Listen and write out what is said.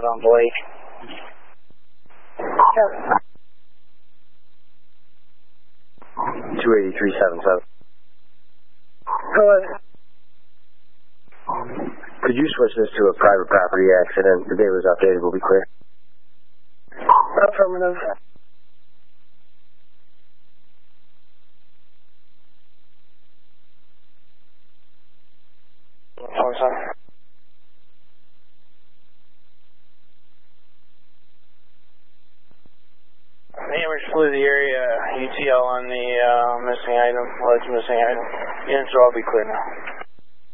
on Blake. Sure. 28377. Who was it? Could you switch this to a private property accident? The day was updated. We'll be clear. Affirmative. Damage flew the area, UTL on the missing item, alleged missing item. Units will all be clear now.